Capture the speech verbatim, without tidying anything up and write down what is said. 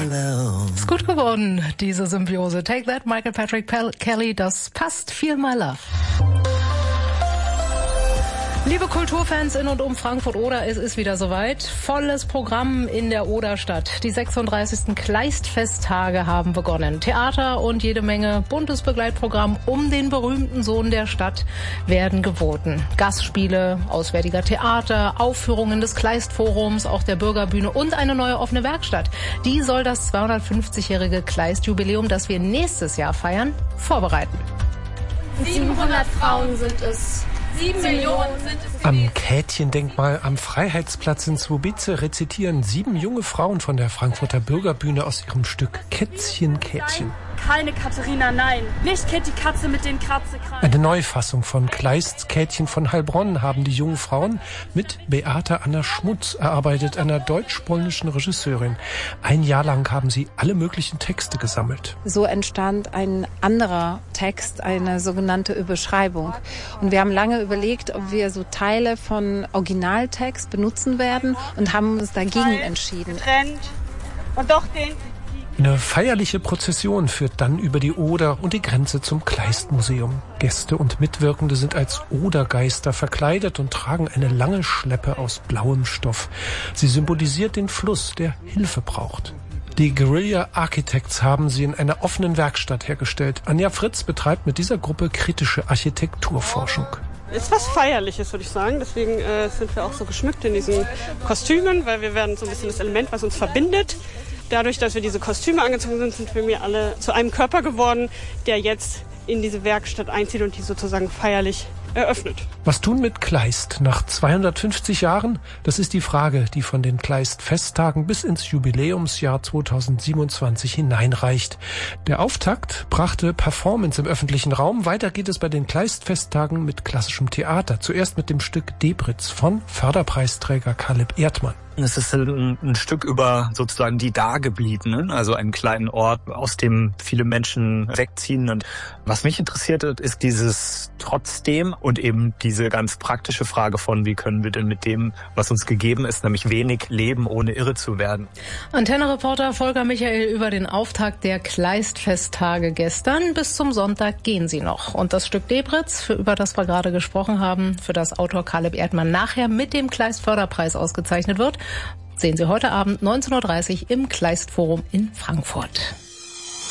Ist gut geworden, diese Symbiose. Take That, Michael Patrick Pel- Kelly, das passt. Feel My Love. Liebe Kulturfans in und um Frankfurt-Oder, es ist wieder soweit. Volles Programm in der Oderstadt. Die sechsunddreißigsten Kleistfesttage haben begonnen. Theater und jede Menge buntes Begleitprogramm um den berühmten Sohn der Stadt werden geboten. Gastspiele, auswärtiger Theater, Aufführungen des Kleistforums, auch der Bürgerbühne und eine neue offene Werkstatt. Die soll das zweihundertfünfzigjährige Kleist-Jubiläum, das wir nächstes Jahr feiern, vorbereiten. siebenhundert Frauen sind es. Sieben Millionen sind es. Am Kätchendenkmal am Freiheitsplatz in Zwobice rezitieren sieben junge Frauen von der Frankfurter Bürgerbühne aus ihrem Stück Kätzchen, Kätzchen. Keine Katharina, nein. Nicht Kitty Katze mit den Kratzekrallen. Eine Neufassung von Kleists Käthchen von Heilbronn haben die jungen Frauen mit Beate Anna Schmutz erarbeitet, einer deutsch-polnischen Regisseurin. Ein Jahr lang haben sie alle möglichen Texte gesammelt. So entstand ein anderer Text, eine sogenannte Überschreibung. Und wir haben lange überlegt, ob wir so Teile von Originaltext benutzen werden und haben uns dagegen entschieden. Getrennt und doch den... Eine feierliche Prozession führt dann über die Oder und die Grenze zum Kleist-Museum. Gäste und Mitwirkende sind als Odergeister verkleidet und tragen eine lange Schleppe aus blauem Stoff. Sie symbolisiert den Fluss, der Hilfe braucht. Die Guerilla Architects haben sie in einer offenen Werkstatt hergestellt. Anja Fritz betreibt mit dieser Gruppe kritische Architekturforschung. Ist was Feierliches, würde ich sagen. Deswegen äh, sind wir auch so geschmückt in diesen Kostümen, weil wir werden so ein bisschen das Element, was uns verbindet. Dadurch, dass wir diese Kostüme angezogen sind, sind wir mir alle zu einem Körper geworden, der jetzt in diese Werkstatt einzieht und die sozusagen feierlich eröffnet. Was tun mit Kleist nach zweihundertfünfzig Jahren? Das ist die Frage, die von den Kleist-Festtagen bis ins Jubiläumsjahr zweitausendsiebenundzwanzig hineinreicht. Der Auftakt brachte Performance im öffentlichen Raum. Weiter geht es bei den Kleist-Festtagen mit klassischem Theater. Zuerst mit dem Stück Debritz von Förderpreisträger Kaleb Erdmann. Es ist ein, ein Stück über sozusagen die Dagebliebenen, also einen kleinen Ort, aus dem viele Menschen wegziehen. Und was mich interessiert hat, ist dieses Trotzdem und eben diese ganz praktische Frage von, wie können wir denn mit dem, was uns gegeben ist, nämlich wenig leben, ohne irre zu werden. Antenne-Reporter Volker Michael über den Auftakt der Kleist-Festtage gestern. Bis zum Sonntag gehen sie noch. Und das Stück Debritz, für, über das wir gerade gesprochen haben, für das Autor Kaleb Erdmann nachher mit dem Kleist-Förderpreis ausgezeichnet wird, sehen Sie heute Abend neunzehn Uhr dreißig im Kleist-Forum in Frankfurt.